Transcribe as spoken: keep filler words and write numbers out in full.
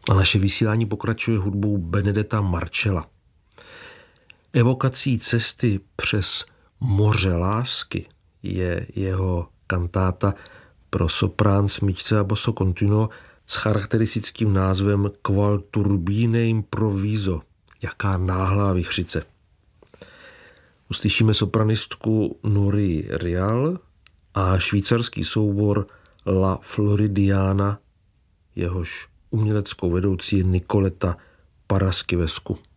A naše vysílání pokračuje hudbou Benedetta Marcella. Evokací cesty přes moře lásky je jeho kantáta pro soprán, smyčce a basso continuo s charakteristickým názvem Qual turbine improviso, jaká náhlá vichřice. Uslyšíme sopranistku Nuri Rial a švýcarský soubor La Floridiana, jehož uměleckou vedoucí je Nicoletta Paraskivescu.